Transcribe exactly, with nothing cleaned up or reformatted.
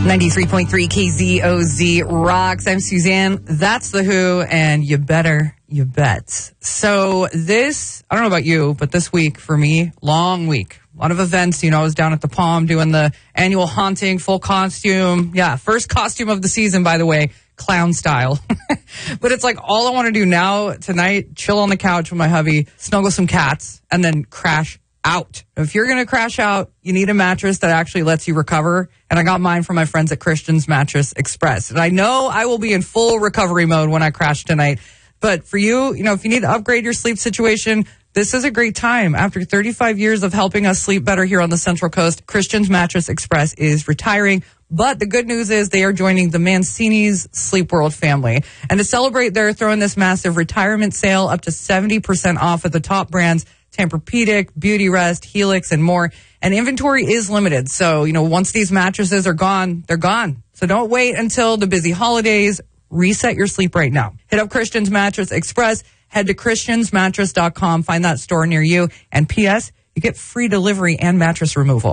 ninety-three point three K Z O Z rocks. I'm Suzanne. That's The Who, and you better, you bet. So this, I don't know about you, but this week for me, long week. A lot of events. You know, I was down at the Palm doing the annual haunting, full costume. Yeah, first costume of the season, by the way, clown style. But it's like all I want to do now, tonight, chill on the couch with my hubby, snuggle some cats, and then crash out. If you're going to crash out, you need a mattress that actually lets you recover. And I got mine from my friends at Christian's Mattress Express. And I know I will be in full recovery mode when I crash tonight. But for you, you know, if you need to upgrade your sleep situation, this is a great time. After thirty-five years of helping us sleep better here on the Central Coast, Christian's Mattress Express is retiring. But the good news is they are joining the Mancini's Sleep World family. And to celebrate, they're throwing this massive retirement sale up to seventy percent off at the top brands, Tempur-Pedic, Beautyrest, Helix, and more. And inventory is limited. So, you know, once these mattresses are gone, they're gone. So don't wait until the busy holidays. Reset your sleep right now. Hit up Christian's Mattress Express. Head to christians mattress dot com. Find that store near you. And P S, you get free delivery and mattress removal.